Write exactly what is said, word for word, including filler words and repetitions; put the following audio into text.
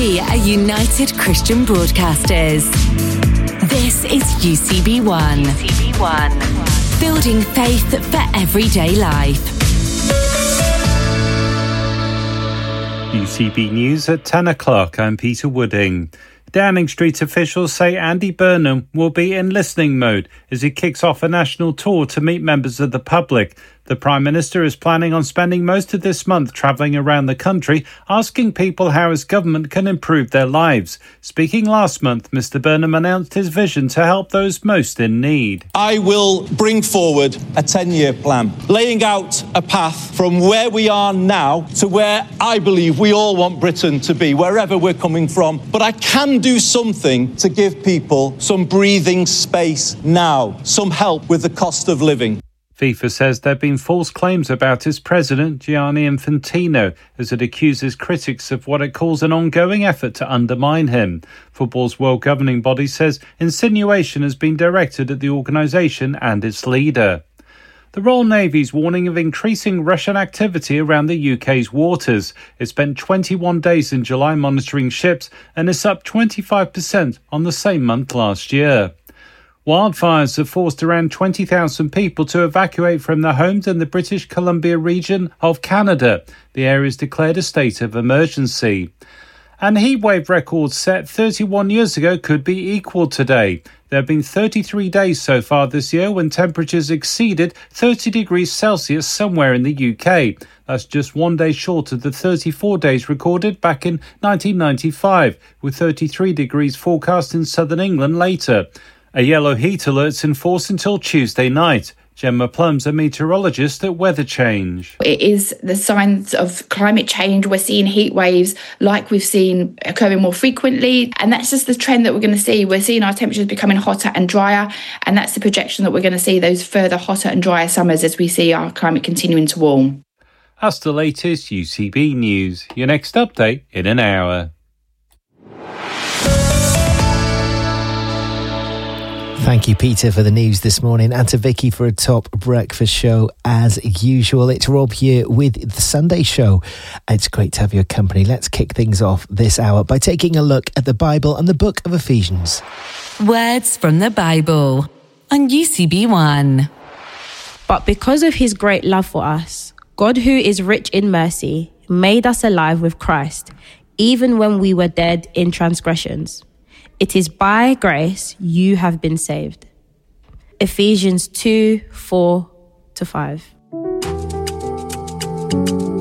We are United Christian Broadcasters. This is U C B One. U C B One. Building faith for everyday life. U C B News at ten o'clock. I'm Peter Wooding. Downing Street officials say Andy Burnham will be in listening mode as he kicks off a national tour to meet members of the public. The Prime Minister is planning on spending most of this month travelling around the country, asking people how his government can improve their lives. Speaking last month, Mr Burnham announced his vision to help those most in need. I will bring forward a ten-year plan, laying out a path from where we are now to where I believe we all want Britain to be, wherever we're coming from. But I can do something to give people some breathing space now, some help with the cost of living. FIFA says there have been false claims about its president, Gianni Infantino, as it accuses critics of what it calls an ongoing effort to undermine him. Football's world governing body says insinuation has been directed at the organisation and its leader. The Royal Navy's warning of increasing Russian activity around the U K's waters. It spent twenty-one days in July monitoring ships and is up twenty-five percent on the same month last year. Wildfires have forced around twenty thousand people to evacuate from their homes in the British Columbia region of Canada. The area is declared a state of emergency. And heatwave records set thirty-one years ago could be equalled today. There have been thirty-three days so far this year when temperatures exceeded thirty degrees Celsius somewhere in the U K. That's just one day short of the thirty-four days recorded back in nineteen ninety-five, with thirty-three degrees forecast in southern England later. A yellow heat alert's in force until Tuesday night. Gemma Plum's a meteorologist at Weather Change. It is the signs of climate change. We're seeing heat waves like we've seen occurring more frequently. And that's just the trend that we're going to see. We're seeing our temperatures becoming hotter and drier. And that's the projection that we're going to see those further hotter and drier summers as we see our climate continuing to warm. That's the latest U C B News. Your next update in an hour. Thank you, Peter, for the news this morning, and to Vicky for a top breakfast show as usual. It's Rob here with the Sunday Show. It's great to have your company. Let's kick things off this hour by taking a look at the Bible and the book of Ephesians. Words from the Bible on U C B One. But because of his great love for us, God, who is rich in mercy, made us alive with Christ, even when we were dead in transgressions. It is by grace you have been saved. Ephesians two, four to five.